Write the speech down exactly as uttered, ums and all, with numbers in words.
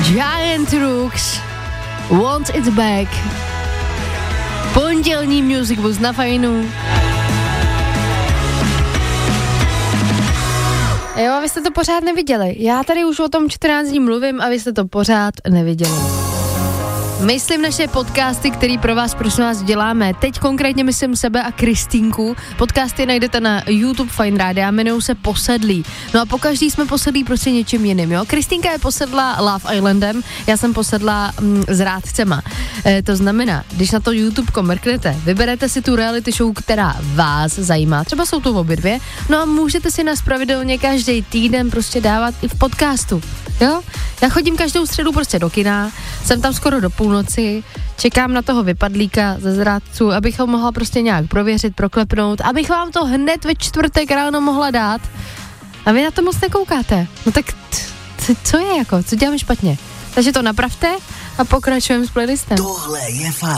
Giant Rooks, Want It Back. Pondělní Music Bus na Fajnu. Jo, a vy jste to pořád neviděli. Já tady už o tom čtrnáct dní mluvím a vy jste to pořád neviděli. Myslím naše podcasty, který pro vás, prosím vás, děláme. Teď konkrétně myslím sebe a Kristýnku. Podcasty najdete na YouTube Fajn Rádia, jmenují se Posedlí. No a pokaždý jsme posedlí prostě něčím jiným, jo. Kristýnka je posedla Love Islandem, já jsem posedla mm, zrádcema. E, to znamená, když na to YouTube mrknete, vyberete si tu reality show, která vás zajímá, třeba jsou to obě dvě, no a můžete si nás pravidelně každý týden prostě dávat i v podcastu, jo. Já chodím každou středu prostě do kina, jsem tam skoro do půlnoci, čekám na toho vypadlíka ze zrádců, abych ho mohla prostě nějak prověřit, proklepnout, abych vám to hned ve čtvrtek ráno mohla dát. A vy na to moc nekoukáte. No tak t- t- co je jako, co děláme špatně? Takže to napravte a pokračujeme s playlistem. Tohle je fajn.